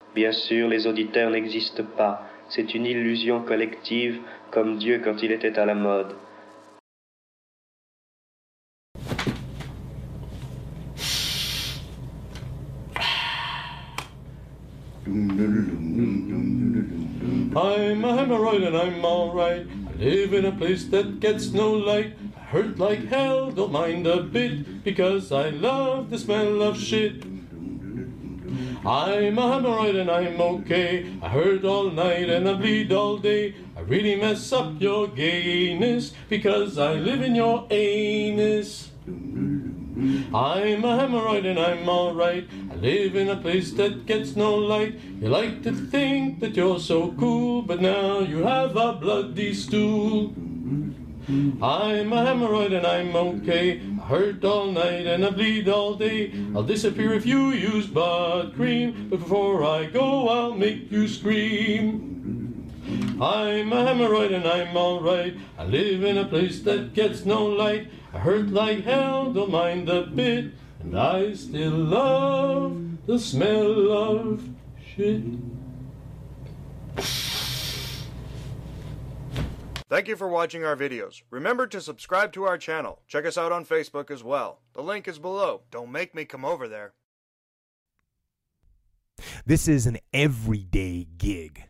Bien sûr, les auditeurs n'existent pas. C'est une illusion collective, comme Dieu quand il était à la mode. I'm a hemorrhoid and I'm alright. I live in a place that gets no light. I hurt like hell, don't mind a bit, because I love the smell of shit. I'm a hemorrhoid and I'm okay. I hurt all night and I bleed all day. I really mess up your gayness, because I live in your anus. I'm a hemorrhoid and I'm alright. I live in a place that gets no light. You like to think that you're so cool, but now you have a bloody stool. I'm a hemorrhoid and I'm okay. I hurt all night and I bleed all day. I'll disappear if you use butt cream, but before I go I'll make you scream. I'm a hemorrhoid and I'm alright. I live in a place that gets no light. I hurt like hell, don't mind a bit, and I still love the smell of shit. Thank you for watching our videos. Remember to subscribe to our channel. Check us out on Facebook as well. The link is below. Don't make me come over there. This is an everyday gig.